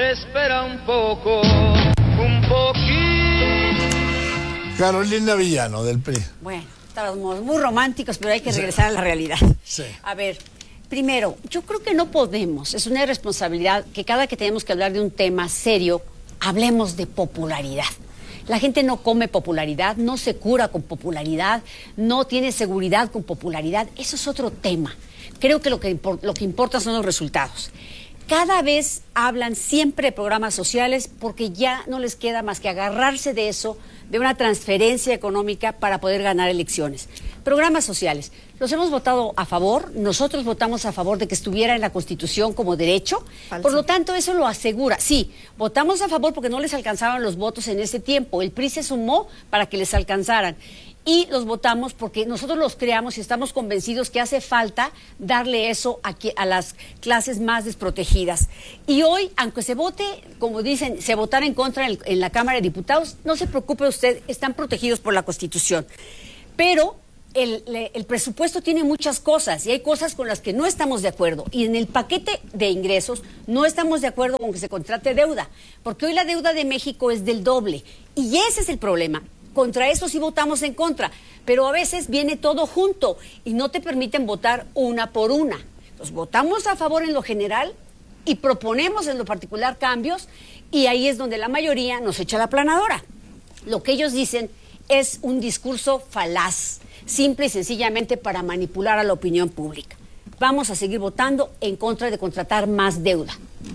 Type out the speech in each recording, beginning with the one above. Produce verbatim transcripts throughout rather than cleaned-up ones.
espera un poco, un poquito. Carolina Villano, del P R I. Bueno, estábamos muy románticos, pero hay que regresar sí. a la realidad. Sí. A ver, primero, yo creo que no podemos, es una irresponsabilidad que cada que tenemos que hablar de un tema serio, hablemos de popularidad. La gente no come popularidad, no se cura con popularidad, no tiene seguridad con popularidad. Eso es otro tema. Creo que lo que, lo que importa son los resultados. Cada vez hablan siempre de programas sociales porque ya no les queda más que agarrarse de eso, de una transferencia económica para poder ganar elecciones. Programas sociales. Los hemos votado a favor, nosotros votamos a favor de que estuviera en la Constitución como derecho, Falso. Por lo tanto eso lo asegura. Sí, votamos a favor porque no les alcanzaban los votos en ese tiempo, el P R I se sumó para que les alcanzaran. Y los votamos porque nosotros los creamos y estamos convencidos que hace falta darle eso a, que, a las clases más desprotegidas. Y hoy, aunque se vote, como dicen, se votara en contra en, en la Cámara de Diputados, no se preocupe usted, están protegidos por la Constitución. Pero el, el presupuesto tiene muchas cosas y hay cosas con las que no estamos de acuerdo. Y en el paquete de ingresos no estamos de acuerdo con que se contrate deuda, porque hoy la deuda de México es del doble. Y ese es el problema. Contra eso sí votamos en contra, pero a veces viene todo junto y no te permiten votar una por una. Entonces votamos a favor en lo general y proponemos en lo particular cambios y ahí es donde la mayoría nos echa la planadora. Lo que ellos dicen es un discurso falaz, simple y sencillamente para manipular a la opinión pública. Vamos a seguir votando en contra de contratar más deuda.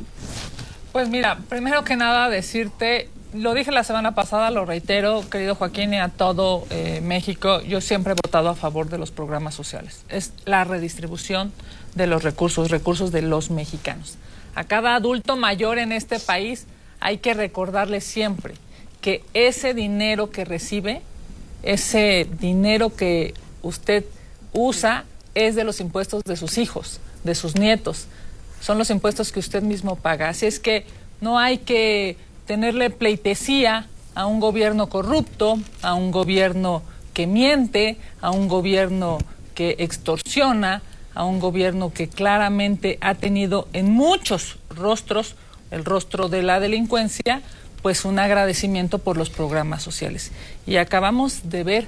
Pues mira, primero que nada decirte... Lo dije la semana pasada, lo reitero, querido Joaquín, y a todo eh, México, yo siempre he votado a favor de los programas sociales. Es la redistribución de los recursos, recursos de los mexicanos. A cada adulto mayor en este país hay que recordarle siempre que ese dinero que recibe, ese dinero que usted usa, es de los impuestos de sus hijos, de sus nietos. Son los impuestos que usted mismo paga. Así es que no hay que tenerle pleitesía a un gobierno corrupto, a un gobierno que miente, a un gobierno que extorsiona, a un gobierno que claramente ha tenido en muchos rostros, el rostro de la delincuencia, pues un agradecimiento por los programas sociales. Y acabamos de ver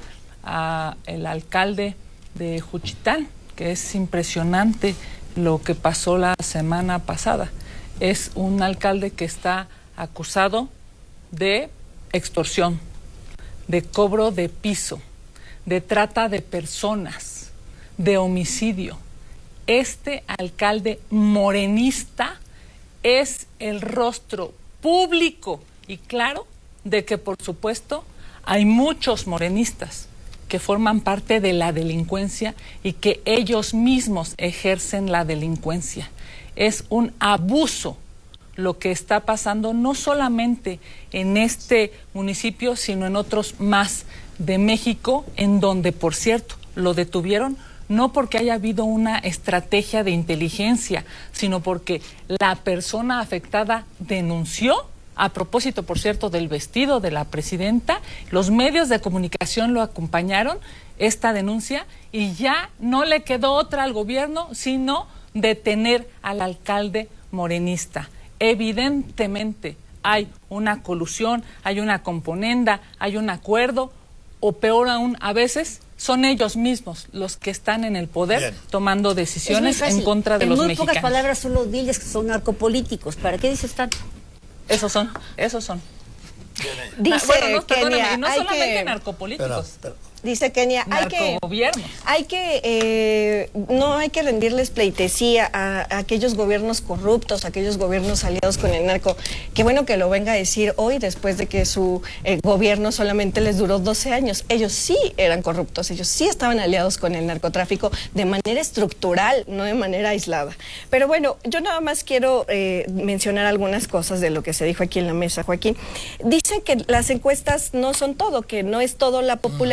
al alcalde de Juchitán, que es impresionante lo que pasó la semana pasada. Es un alcalde que está acusado de extorsión, de cobro de piso, de trata de personas, de homicidio. Este alcalde morenista es el rostro público y claro de que, por supuesto, hay muchos morenistas que forman parte de la delincuencia y que ellos mismos ejercen la delincuencia. Es un abuso lo que está pasando no solamente en este municipio, sino en otros más de México, en donde, por cierto, lo detuvieron no porque haya habido una estrategia de inteligencia, sino porque la persona afectada denunció, a propósito, por cierto, del vestido de la presidenta, los medios de comunicación lo acompañaron, esta denuncia, y ya no le quedó otra al gobierno, sino detener al alcalde morenista. Evidentemente hay una colusión, hay una componenda, hay un acuerdo, o peor aún, a veces son ellos mismos los que están en el poder Bien. tomando decisiones en contra de en los muy mexicanos. En pocas palabras solo diles que son narcopolíticos. ¿Para qué dices tanto? Esos son, esos son. Dice bueno, no, Kenia, y no hay solamente que... narcopolíticos. Pero, pero. Dice Kenia, hay que, hay que eh, no hay que rendirles pleitesía a, a aquellos gobiernos corruptos, a aquellos gobiernos aliados con el narco. Qué bueno que lo venga a decir hoy, después de que su eh, gobierno solamente les duró doce años. Ellos sí eran corruptos, ellos sí estaban aliados con el narcotráfico de manera estructural, no de manera aislada. Pero bueno, yo nada más quiero eh, mencionar algunas cosas de lo que se dijo aquí en la mesa, Joaquín. Dicen que las encuestas no son todo, que no es todo la popularidad.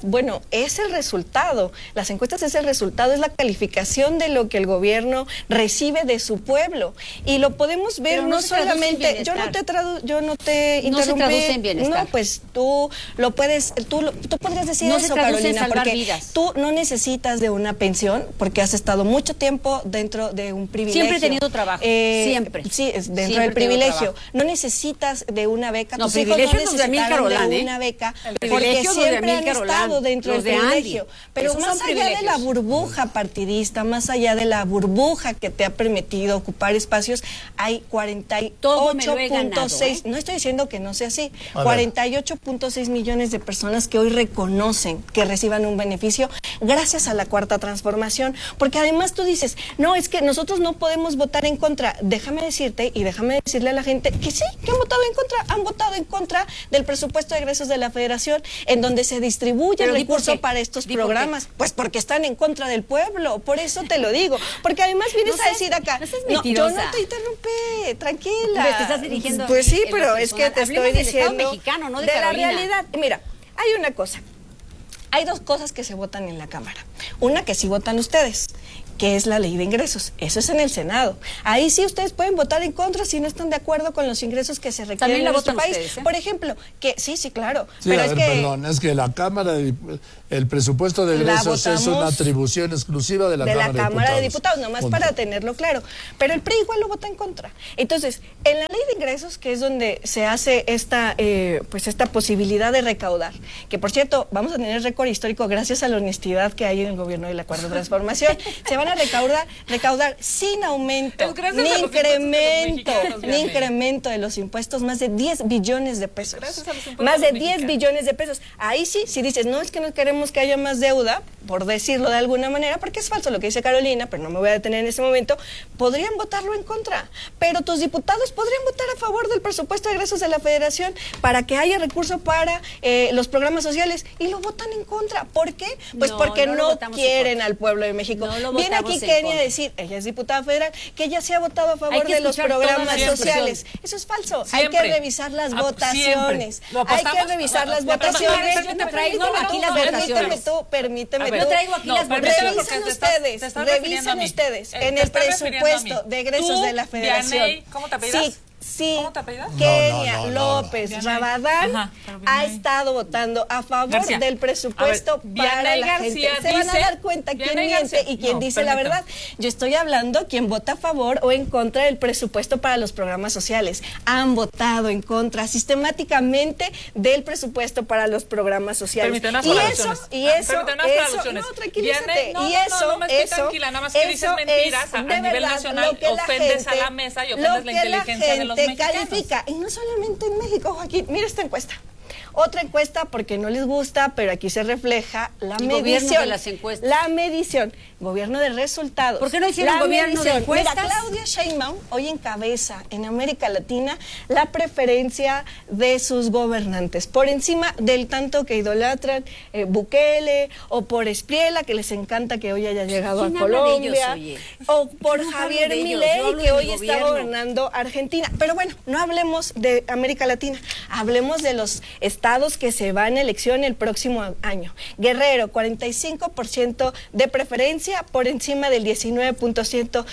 bueno, es el resultado. Las encuestas es el resultado, es la calificación de lo que el gobierno recibe de su pueblo. Y lo podemos ver. Pero no, no solamente, yo no te tradu, yo no te interrumpí. No se traduce en bienestar. No, pues tú lo puedes, tú, lo, tú podrías decir no eso, se Carolina, en salvar porque vidas. Tú no necesitas de una pensión porque has estado mucho tiempo dentro de un privilegio. Siempre he tenido trabajo, eh, siempre. Sí, dentro siempre del privilegio. No necesitas de una beca. No, tus hijos no necesitaron de Olán, ¿eh? una beca el porque siempre han estado Olán, dentro del de privilegio. Andy. Pero Esos más allá de la burbuja partidista, más allá de la burbuja que te ha permitido ocupar espacios, hay cuarenta y ocho punto seis, ¿eh? No estoy diciendo que no sea así, cuarenta y ocho punto seis millones de personas que hoy reconocen que reciban un beneficio gracias a la Cuarta Transformación, porque además tú dices, no, es que nosotros no podemos votar en contra. Déjame decirte y déjame decirle a la gente que sí, que han votado en contra, han votado en contra del presupuesto de egresos de la Federación, en donde se distribuye el recurso para estos programas. Por pues porque están en contra del pueblo, por eso te lo digo, porque además vienes no a decir acá, no, no, yo no te interrumpí, tranquila. Pero te estás dirigiendo pues sí, pero es que te estoy diciendo mexicano, no de, de Carolina. La realidad. Mira, hay una cosa. Hay dos cosas que se votan en la Cámara. Una que sí votan ustedes, que es la ley de ingresos. Eso es en el Senado. Ahí sí ustedes pueden votar en contra si no están de acuerdo con los ingresos que se requieren en nuestro país. Ustedes, ¿eh? Por ejemplo, que sí, sí, claro. Sí, pero a es ver, que perdón, es que la Cámara, de, el presupuesto de egresos es una atribución exclusiva de la, de Cámara, la Cámara de Diputados, de Diputados, nomás Punto. Para tenerlo claro. Pero el P R I igual lo vota en contra. Entonces, en la ley de ingresos, que es donde se hace esta, eh, pues esta posibilidad de recaudar, que por cierto, vamos a tener récord histórico gracias a la honestidad que hay en el gobierno de la Cuarta Transformación, se van a recaudar, recaudar sin aumento, ni incremento, ni incremento de los impuestos, más de diez billones de pesos. Más de diez billones de pesos. Ahí sí, si dices, no es que no queremos que haya más deuda, por decirlo de alguna manera, porque es falso lo que dice Carolina, pero no me voy a detener en este momento, podrían votarlo en contra. Pero tus diputados podrían votar a favor del presupuesto de egresos de la Federación para que haya recurso para eh, los programas sociales y lo votan en contra. ¿Por qué? Pues no, porque no, no quieren al pueblo de México. No Viene aquí Kenia a decir, ella es diputada federal, que ella se ha votado a favor de los programas sociales. Eso es falso. Siempre. Hay que revisar las ah, votaciones. Hay que revisar las votaciones. Yo te traigo aquí las votaciones. Tú, permíteme tú. Yo traigo aquí las votaciones. Revisen ustedes, revisen ustedes en el presupuesto de egresos de la Federación. ¿Cómo te apellidas? Sí. Sí, ¿Cómo te apellidas? Kenia no, no, no, López no. Rabadán Ajá, ha estado votando a favor García. del presupuesto ver, para la García gente. Se van a dar cuenta quién miente y quién no, dice permítame. la verdad. Yo estoy hablando quién vota a favor o en contra del presupuesto para los programas sociales. Han votado en contra sistemáticamente del presupuesto para los programas sociales. Permíteme unas y traducciones. eso, y eso, ah, eso, no, tranquilízate. No, y no, eso, no, no, no me eso, tranquila, nada más que dices mentiras es, a, a nivel verdad, nacional, ofendes a la mesa y ofendes la inteligencia de los mexicanos. Califica. Y no solamente en México, Joaquín, mira esta encuesta. Otra encuesta porque no les gusta, pero aquí se refleja la el medición. De las encuestas. La medición, gobierno de resultados. ¿Por qué no hicieron la gobierno medición. de encuestas? Mira, Claudia Sheinbaum hoy encabeza en América Latina la preferencia de sus gobernantes, por encima del tanto que idolatran eh, Bukele, o por Espriella, que les encanta que hoy haya llegado a Colombia, ellos, o por Javier Milei, que hoy está gobernando Argentina. Pero bueno, no hablemos de América Latina, hablemos de los estados que se van a elección el próximo año. Guerrero, cuarenta y cinco por ciento de preferencia por encima del diecinueve punto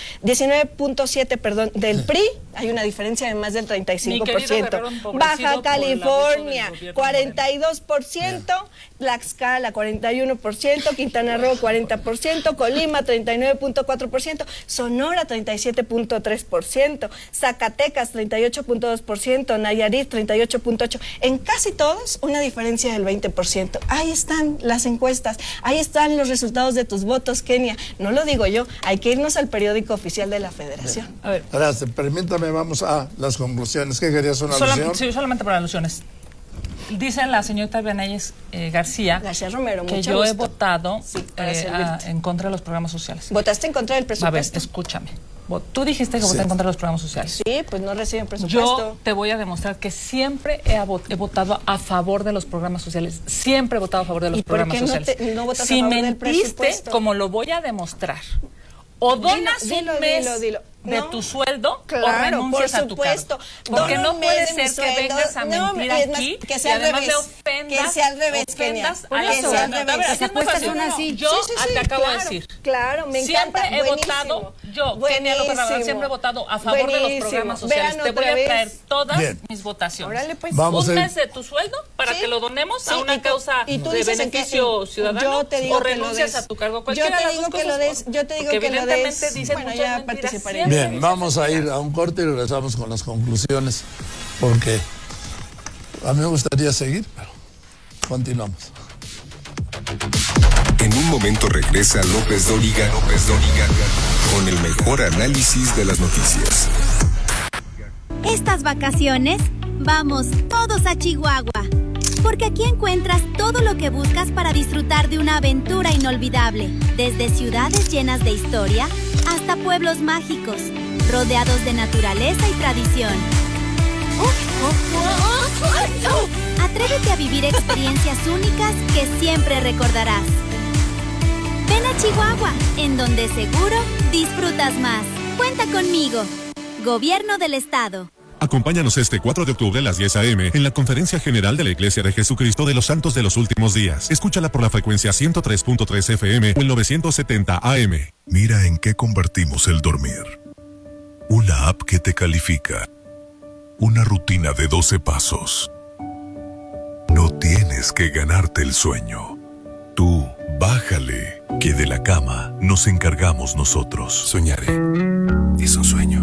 siete perdón, del P R I. Hay una diferencia de más del treinta y cinco por ciento. Baja California, cuarenta y dos por ciento. Tlaxcala, cuarenta y uno por ciento. Quintana Roo, cuarenta por ciento. Colima, treinta y nueve punto cuatro por ciento. Sonora, treinta y siete punto tres por ciento. Zacatecas, treinta y ocho punto dos por ciento. Nayarit, treinta y ocho punto ocho por ciento. En casi todos, una diferencia del veinte por ciento. Ahí están las encuestas, ahí están los resultados de tus votos, Kenia. No lo digo yo, hay que irnos al periódico oficial de la Federación. A ver, Gracias, permítame, vamos a las conclusiones. ¿Qué querías una Solam alusión? Sí, solamente para alusiones. Dice la señorita Benayeles eh, García, García Romero, que mucho yo gusto. he votado sí, eh, a, en contra de los programas sociales. ¿Votaste en contra del presupuesto? A ver, escúchame. Tú dijiste que sí. voté en contra de los programas sociales. Sí, pues no reciben presupuesto. Yo te voy a demostrar que siempre he, he votado a favor de los programas sociales. Siempre he votado a favor de los ¿Y programas por qué sociales. No te, no votas si a favor mentiste, del presupuesto? como lo voy a demostrar, o donas dilo, un dilo, mes... Dilo, dilo. de no. tu sueldo claro, o renuncies por a tu cargo. Porque Dono no un puede mes de mi ser que sueldo. vengas a No, mentir es más, aquí que sea y al además revés. le ofendas, Que sea al revés, ofendas Kenia. a la Que sea al ciudadanía. revés. A ver, Las así es muy apuestas fácil. son así. Yo Sí, sí, sí, te acabo claro, de decir. Claro, me Siempre encanta. he Buenísimo. votado, yo, Kenia López Rabadán, Buenísimo. siempre he votado a favor de los Buenísimo. programas sociales. Vean Te voy otra a vez. traer todas Bien. mis votaciones. Órale, pues. Vamos un a ir- mes de tu sueldo para Sí. que lo donemos Sí, a una y tú- causa y tú de dices en qué- beneficio en- ciudadano yo te digo o que lo renuncias des. a tu cargo. Yo Cualquiera te de las digo dos que lo cosas, des, yo te digo porque que lo evidentemente des. dicen Bueno, muchas ya mentiras. participaré. Siempre Bien, dicen vamos a ir mentiras. a un corte y regresamos con las conclusiones, porque a mí me gustaría seguir, pero continuamos. En un momento regresa López Dóriga, López Dóriga, con el mejor análisis de las noticias. Estas vacaciones, vamos todos a Chihuahua, porque aquí encuentras todo lo que buscas para disfrutar de una aventura inolvidable, desde ciudades llenas de historia hasta pueblos mágicos, rodeados de naturaleza y tradición. Atrévete a vivir experiencias únicas que siempre recordarás. Ven a Chihuahua, en donde seguro disfrutas más. Cuenta conmigo. Gobierno del Estado. Acompáñanos este cuatro de octubre a las diez a eme en la Conferencia General de la Iglesia de Jesucristo de los Santos de los Últimos Días. Escúchala por la frecuencia ciento tres punto tres efe eme o el novecientos setenta a eme. Mira en qué convertimos el dormir. Una app que te califica. Una rutina de doce pasos. No tienes que ganarte el sueño. Tú, bájale, que de la cama nos encargamos nosotros. Soñaré. Es un sueño.